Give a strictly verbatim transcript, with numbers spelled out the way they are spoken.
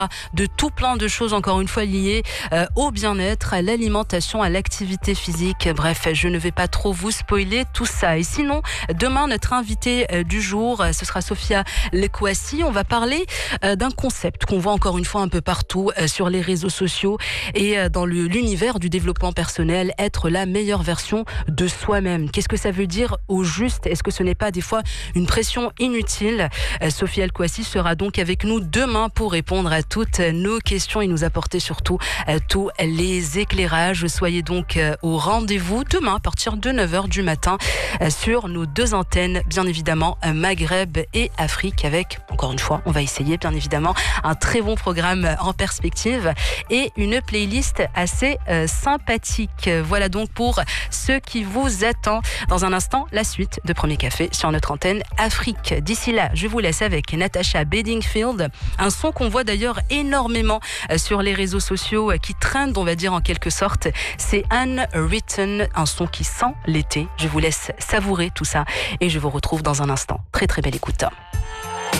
de tout plein de choses, encore une fois, liées euh, au bien-être, à l'alimentation, à l'activité physique. Bref, je ne vais pas trop vous spoiler tout ça. Et sinon, demain, notre invitée euh, du jour, euh, ce sera Sophia Lekouassi. On va parler euh, d'un concept qu'on voit encore une fois un peu partout euh, sur les réseaux sociaux et euh, dans le, l'univers du développement personnel, être la meilleure version de soi-même. Qu'est-ce que ça veut dire au juste? Est-ce que ce n'est pas des fois une pression inutile? euh, Sophia Lekouassi sera donc avec nous demain pour répondre à toutes nos questions et nous apporter surtout euh, tous les éclairages. Soyez donc euh, au rendez-vous demain à partir de neuf heures du matin euh, sur nos deux antennes, bien évidemment euh, Maghreb et Afrique, avec, encore une fois, on va essayer bien évidemment un très bon programme en perspective et une playlist assez euh, sympathique. Voilà donc pour ce qui vous attend. Dans un instant, la suite de Premier Café sur notre antenne Afrique. D'ici là, je vous laisse avec Natasha Bedingfield, un son qu'on voit d'ailleurs énormément sur les réseaux sociaux, qui trend, on va dire en quelque sorte. C'est Unwritten, un son qui sent l'été. Je vous laisse savourer tout ça et je vous retrouve dans un instant. Très très belle écoute.